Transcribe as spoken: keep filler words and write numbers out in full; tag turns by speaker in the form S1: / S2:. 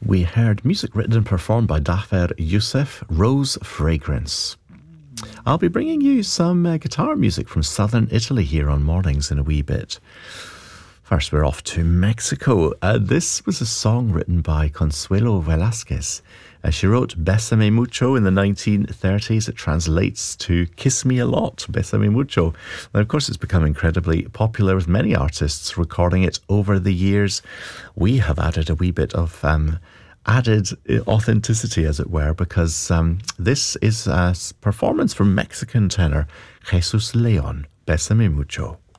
S1: We heard music written and performed by Dafer Youssef, Rose Fragrance. I'll be bringing you some uh, guitar music from southern Italy here on Mornings in a wee bit. First, we're off to Mexico. Uh, this was a song written by Consuelo Velasquez. Uh, she wrote Bésame Mucho in the nineteen thirties. It translates to Kiss Me a Lot, Bésame Mucho. And of course, it's become incredibly popular with many artists recording it over the years. We have added a wee bit of um, added authenticity, as it were, because um, this is a performance from Mexican tenor Jesus Leon, Bésame Mucho.